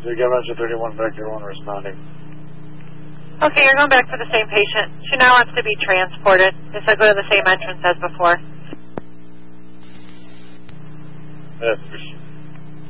So you get Roger 31 back, your one responding. Okay, you're going back for the same patient. She now wants to be transported. They said go to the same entrance as before. Yes.